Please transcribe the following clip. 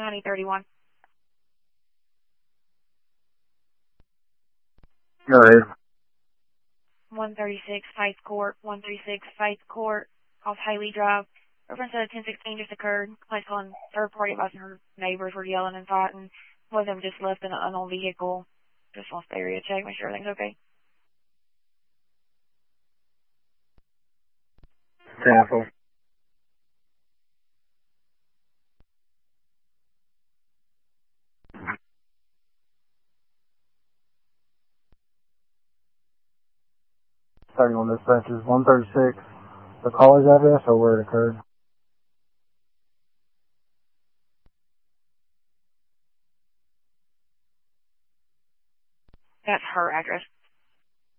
9031. Go ahead. 136 Faith Court, 136 Faith Court, off Haley Drive. Reference to 1016 just occurred. Place calling third party advising her neighbors were yelling and fighting. One of them just left in an unknown vehicle. Just lost the area check, make sure everything's okay. Cancel. Starting on dispatches 136. The caller's address or where it occurred?